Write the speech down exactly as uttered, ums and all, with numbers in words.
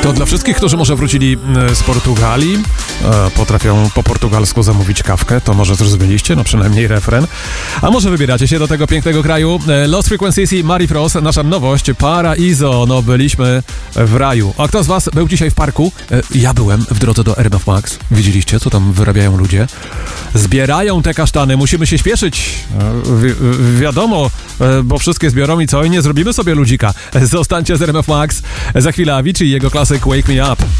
To dla wszystkich, którzy może wrócili z Portugalii, potrafią po portugalsku zamówić kawkę, to może zrozumieliście, no przynajmniej refren. A może wybieracie się do tego pięknego kraju. Lost Frequencies i Mari Frost, nasza nowość, Paraiso. No byliśmy w raju. A kto z was był dzisiaj w parku? Ja byłem w drodze do R M F Max. Widzieliście, co tam wyrabiają ludzie? Zbierają te kasztany, musimy się śpieszyć. Wi- wiadomo, bo wszystkie zbiorą i co? I nie zrobimy sobie ludzika. Zostańcie z R M F Max. Za chwilę Avicii i jego klasyk Wake Me Up.